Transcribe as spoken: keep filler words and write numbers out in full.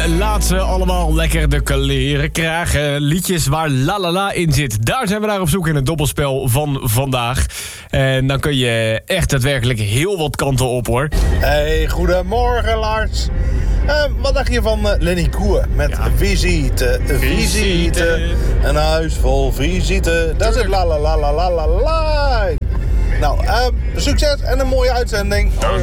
laat ze allemaal lekker de kleren krijgen. Liedjes waar la la la in zit. Daar zijn we naar op zoek in het dobbelspel van vandaag. En dan kun je echt daadwerkelijk heel wat kanten op, hoor. Hey, goedemorgen Lars. Uh, wat dacht je van uh, Lenny Koer met ja. visite, visite, een huis vol visite. Dat is het la la la la la la la. Nou, uh, succes en een mooie uitzending. Hoi,